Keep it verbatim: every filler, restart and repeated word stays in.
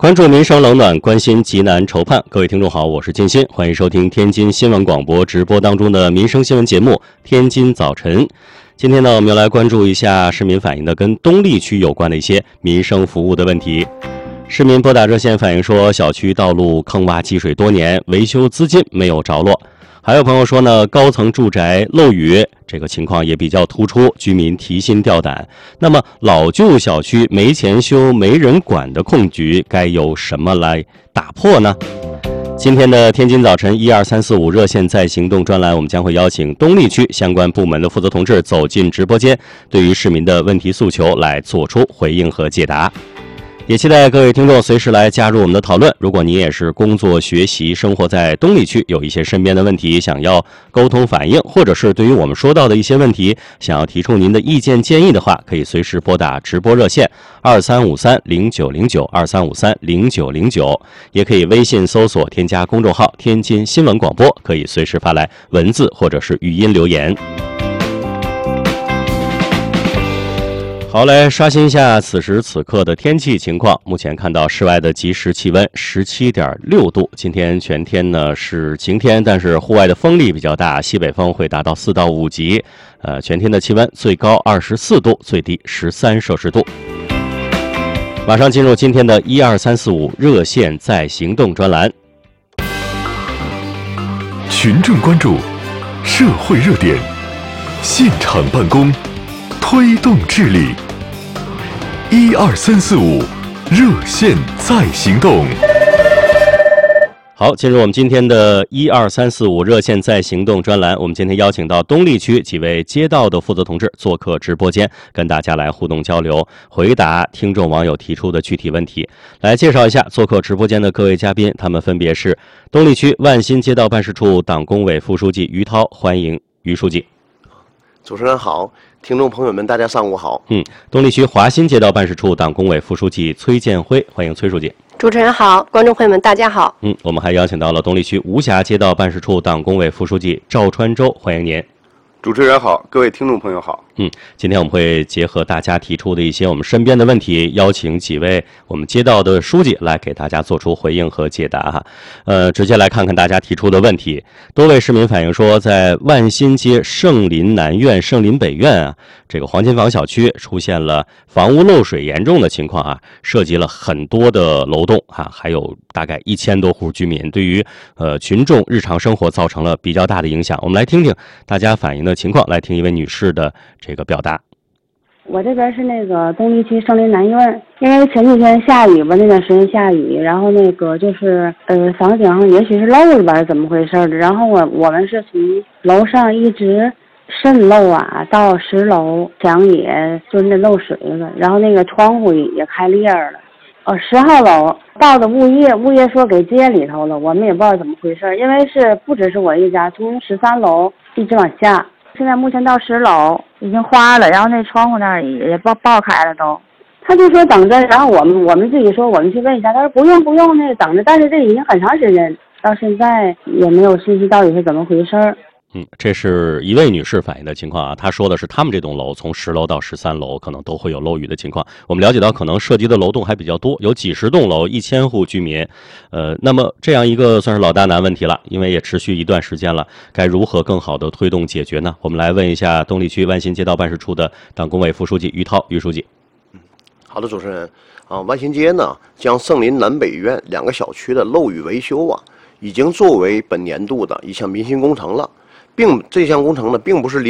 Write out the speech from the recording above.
关注民生冷暖，关心急难愁盼。各位听众好，我是金鑫，欢迎收听天津新闻广播直播当中的民生新闻节目《天津早晨》。今天呢，我们要来关注一下市民反映的跟东丽区有关的一些民生服务的问题。市民拨打热线反映说，小区道路坑洼积水多年，维修资金没有着落。还有朋友说呢，高层住宅漏雨，这个情况也比较突出，居民提心吊胆。那么老旧小区没钱修、没人管的困局，该由什么来打破呢？今天的天津早晨一二三四五热线在行动专栏，我们将会邀请东丽区相关部门的负责同志走进直播间，对于市民的问题诉求来做出回应和解答。也期待各位听众随时来加入我们的讨论。如果你也是工作、学习、生活在东丽区，有一些身边的问题想要沟通反映，或者是对于我们说到的一些问题想要提出您的意见建议的话，可以随时拨打直播热线二三五三零九零九二三五三零九零九，也可以微信搜索添加公众号天津新闻广播，可以随时发来文字或者是语音留言。好，来刷新一下此时此刻的天气情况。目前看到室外的即时气温 十七点六度，今天全天呢是晴天，但是户外的风力比较大，西北风会达到四到五级。呃，全天的气温最高二十四度，最低十三摄氏度。马上进入今天的一二三四五热线在行动专栏。 群众关注，社会热点，现场办公，推动治理。一二三四五热线在行动。 好，进入我们今天的一二三四五热线在行动专栏。我们今天邀请到东丽区几位街道的负责同志做客直播间，跟大家来互动交流，回答听众网友提出的具体问题。来介绍一下做客直播间的各位嘉宾，他们分别是东丽区万新街道办事处党工委副书记于涛，欢迎于书记。 主持人好，听众朋友们大家上午好。 嗯，东丽区华新街道办事处党工委副书记崔建辉，欢迎崔书记。 主持人好，观众朋友们大家好。 嗯，我们还邀请到了东丽区无暇街道办事处党工委副书记赵川洲，欢迎您。 主持人好，各位听众朋友好。 嗯，今天我们会结合大家提出的一些我们身边的问题，邀请几位我们街道的书记来给大家做出回应和解答哈。呃，直接来看看大家提出的问题。多位市民反映说，在万新街盛林南院、盛林北院啊，这个黄金坊小区出现了房屋漏水严重的情况啊，涉及了很多的楼栋啊，还有大概一千多户居民，对于呃群众日常生活造成了比较大的影响。我们来听听大家反映的情况，来听一位女士的这个表达。 我这边是那个东丽区盛林南院，因为前几天下雨吧，那段时间下雨，然后那个就是呃房顶上也许是漏了吧，怎么回事的？然后我我们是从楼上一直渗漏啊，到十楼墙也就是那漏水了，然后那个窗户也开裂了。呃，十号楼到的物业，物业说给接里头了，我们也不知道怎么回事，因为是不只是我一家，从十三楼一直往下。现在目前到十楼已经花了，然后那窗户那儿也也爆爆开了都。他就说等着，然后我们我们自己说我们去问一下，他说不用不用，那个等着，但是这已经很长时间，到现在也没有信息到底是怎么回事儿。 嗯，这是一位女士反映的情况啊，她说的是他们这栋楼从十楼到十三楼可能都会有漏雨的情况。我们了解到可能涉及的楼栋还比较多，有几十栋楼，一千户居民。呃，那么这样一个算是老大难问题了，因为也持续一段时间了，该如何更好的推动解决呢？我们来问一下东丽区万新街道办事处的党工委副书记于涛，于书记。 嗯，好的，主持人啊，万新街呢将盛林南北院两个小区的漏雨维修啊，已经作为本年度的一项民心工程了。并这项工程呢，并不是